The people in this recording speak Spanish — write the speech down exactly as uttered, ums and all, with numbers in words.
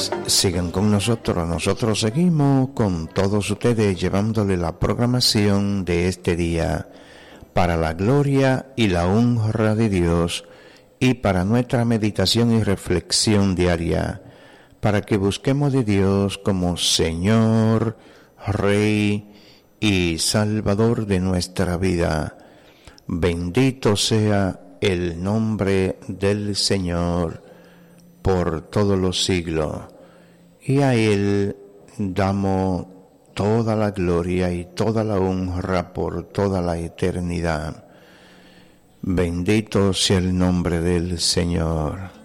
Pues sigan con nosotros, nosotros seguimos con todos ustedes llevándole la programación de este día para la gloria y la honra de Dios y para nuestra meditación y reflexión diaria, para que busquemos de Dios como Señor, Rey y Salvador de nuestra vida. Bendito sea el nombre del Señor por todos los siglos, y a Él damos toda la gloria y toda la honra por toda la eternidad. Bendito sea el nombre del Señor.